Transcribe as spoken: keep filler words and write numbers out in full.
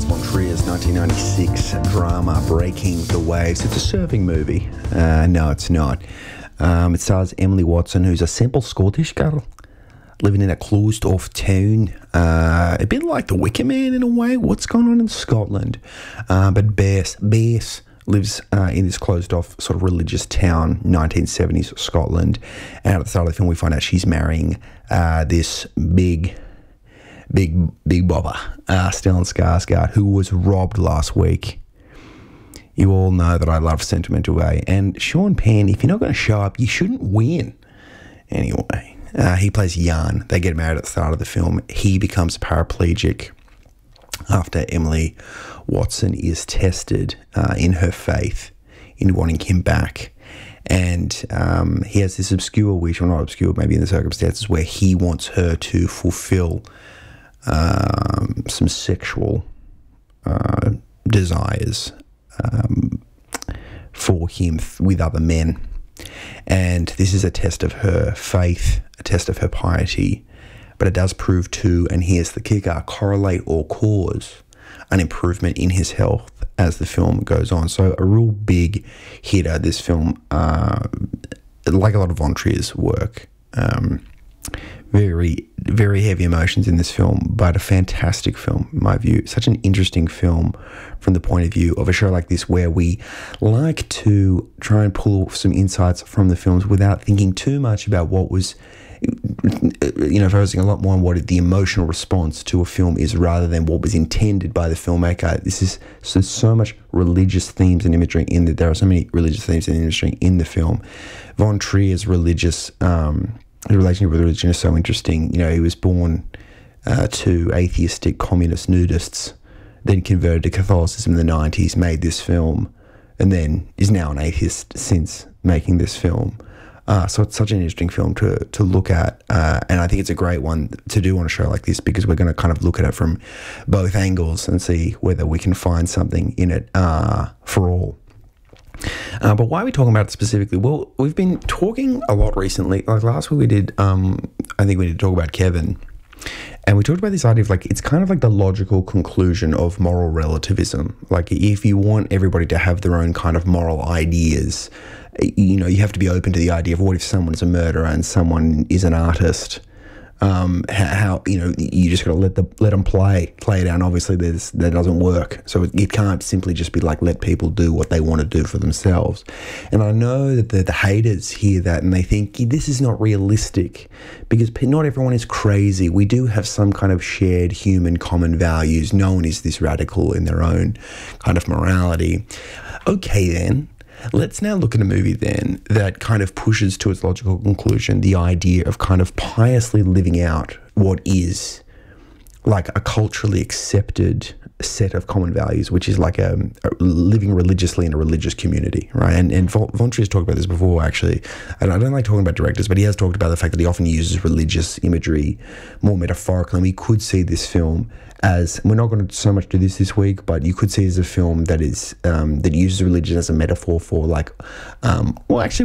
Von Trier's nineteen ninety-six drama Breaking the Waves. It's a surfing movie. Uh, no, it's not. Um, it stars Emily Watson, who's a simple Scottish girl living in a closed-off town. Uh, a bit like The Wicker Man in a way. What's going on in Scotland? Uh, but Bess, Bess lives uh, in this closed-off sort of religious town, nineteen seventies Scotland. And at the start of the film, we find out she's marrying uh, this big... Big, big bobber, uh, Stellan Skarsgård, who was robbed last week. You all know that I love Sentimental Way. And Sean Penn, if you're not going to show up, you shouldn't win. Anyway, uh, he plays Jan. They get married at the start of the film. He becomes paraplegic after Emily Watson is tested uh, in her faith in wanting him back. And um, he has this obscure wish, or not obscure, maybe in the circumstances, where he wants her to fulfill Um, some sexual uh, desires um, for him th- with other men. And this is a test of her faith, a test of her piety, but it does prove to, and here's the kicker, correlate or cause an improvement in his health as the film goes on. So a real big hitter, this film, uh, like a lot of Von Trier's work. Um, Very, very heavy emotions in this film, but a fantastic film, in my view. Such an interesting film from the point of view of a show like this, where we like to try and pull some insights from the films without thinking too much about what was, you know, focusing a lot more on what the emotional response to a film is rather than what was intended by the filmmaker. This is so, so much religious themes and imagery in that. There are so many religious themes and imagery in the film. Von Trier's religious... Um, The relationship with religion is so interesting. You know, he was born uh, to atheistic communist nudists, then converted to Catholicism in the nineties, made this film, and then is now an atheist since making this film. Uh, so it's such an interesting film to to look at, uh, and I think it's a great one to do on a show like this, because we're going to kind of look at it from both angles and see whether we can find something in it uh, for all. Uh, but why are we talking about it specifically? Well, we've been talking a lot recently. Like last week we did, um, I think we did talk about Kevin. And we talked about this idea of like, it's kind of like the logical conclusion of moral relativism. Like if you want everybody to have their own kind of moral ideas, you know, you have to be open to the idea of what if someone's a murderer and someone is an artist. Um, how, how you know you just got to let the let them play play it out. And obviously, there's that doesn't work. So it, it can't simply just be like let people do what they want to do for themselves. And I know that the, the haters hear that and they think this is not realistic because not everyone is crazy. We do have some kind of shared human common values. No one is this radical in their own kind of morality. Okay, then. Let's now look at a movie then that kind of pushes to its logical conclusion the idea of kind of piously living out what is like a culturally accepted set of common values, which is like a, a living religiously in a religious community, right? And and Von Trier's talked about this before, actually. And I don't like talking about directors, but he has talked about the fact that he often uses religious imagery more metaphorically. And we could see this film as, we're not going to so much do this this week, but you could see it as a film that is um, that uses religion as a metaphor for like, um, well, actually,